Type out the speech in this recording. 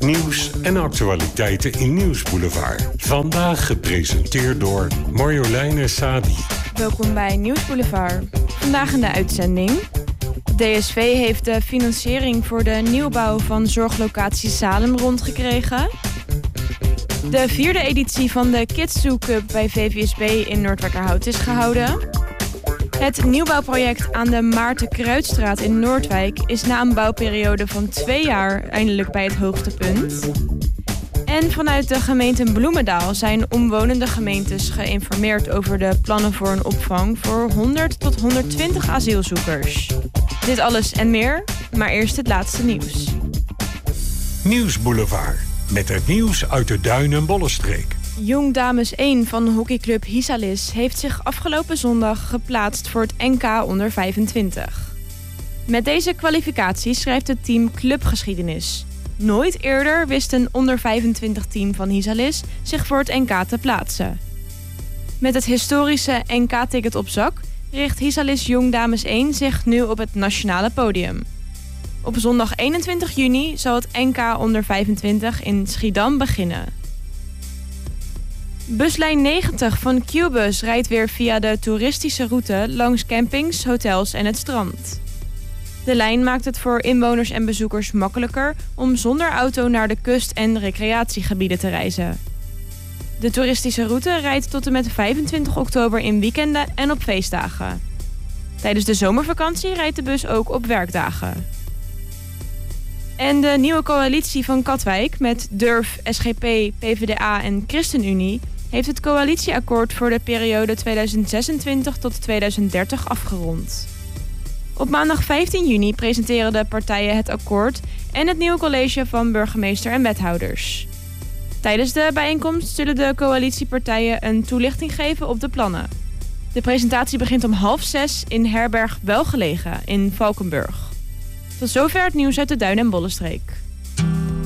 Nieuws en actualiteiten in Nieuwsboulevard. Vandaag gepresenteerd door Marjoleine Sadi. Welkom bij Nieuwsboulevard. Vandaag in de uitzending. DSV heeft de financiering voor de nieuwbouw van zorglocatie Salem rondgekregen. De 4e editie van de Kids Zoo Cup bij VVSB in Noordwijkerhout is gehouden. Het nieuwbouwproject aan de Maarten Kruidstraat in Noordwijk is na een bouwperiode van 2 jaar eindelijk bij het hoogste punt. En vanuit de gemeente Bloemendaal zijn omwonende gemeentes geïnformeerd over de plannen voor een opvang voor 100 tot 120 asielzoekers. Dit alles en meer, maar eerst het laatste nieuws. Nieuwsboulevard, met het nieuws uit de Duin- en Bollenstreek. Jong Dames 1 van hockeyclub Hisalis heeft zich afgelopen zondag geplaatst voor het NK onder 25. Met deze kwalificatie schrijft het team clubgeschiedenis. Nooit eerder wist een onder 25 team van Hisalis zich voor het NK te plaatsen. Met het historische NK-ticket op zak richt Hisalis Jong Dames 1 zich nu op het nationale podium. Op zondag 21 juni zal het NK onder 25 in Schiedam beginnen. Buslijn 90 van QBus rijdt weer via de toeristische route langs campings, hotels en het strand. De lijn maakt het voor inwoners en bezoekers makkelijker om zonder auto naar de kust- en recreatiegebieden te reizen. De toeristische route rijdt tot en met 25 oktober in weekenden en op feestdagen. Tijdens de zomervakantie rijdt de bus ook op werkdagen. En de nieuwe coalitie van Katwijk met Durf, SGP, PvdA en ChristenUnie heeft het coalitieakkoord voor de periode 2026 tot 2030 afgerond. Op maandag 15 juni presenteren de partijen het akkoord en het nieuwe college van burgemeester en wethouders. Tijdens de bijeenkomst zullen de coalitiepartijen een toelichting geven op de plannen. De presentatie begint om 5:30 in herberg Welgelegen in Valkenburg. Tot zover het nieuws uit de Duin- en Bollenstreek.